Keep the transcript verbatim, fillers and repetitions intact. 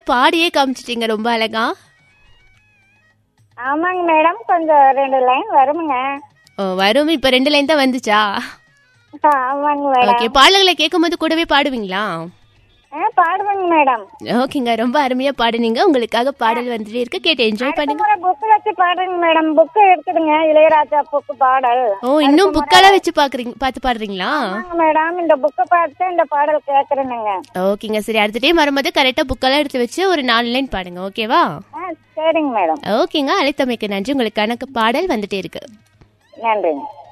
பாடியே காமிச்சிட்டீங்க ரொம்ப அழகா. ஆமாங்க மேடம், கொஞ்சம் ரெண்டு லைன் வருமுங்க. ஓ வரும். இப்ப ரெண்டு லைன் தான் வந்துச்சா? ஆமாங்க மேடம். ஓகே, பாடல்களை கேட்கும் போது கூடவே பாடுவீங்களா? பாடுவேங்க மேடம். ஓகேங்க, ரொம்ப அருமையா பாடுனீங்க. உங்களுக்காக பாடல் வந்துட்டே இருக்கு, கேட்டு என்ஜாய் பண்ணுங்க. புக்கு வச்சு பாடுறேங்க மேடம். புக்கு இருக்குதுங்க, இளையராஜா புக்கு பாடல். ஓ இன்னும் புக்கெல்லாம் வச்சு பாக்குறீங்க, பாத்து பாடுறீங்களா? மேடம் இந்த புக்கை பார்த்து இந்த பாடல் கேக்குறேனுங்க. ஓகேங்க, சரி. அடுத்த டைம் வரும்போது கரெக்டா புக்கெல்லாம் எடுத்து வச்சு ஒரு நாலு லைன் பாடுங்க, ஓகேவா? சரிங்க மேடம். ஓகேங்க, அழைத்தமைக்கு நன்றி. உங்களுக்கான பாடல் வந்துட்டே இருக்கு. நன்றிங்க.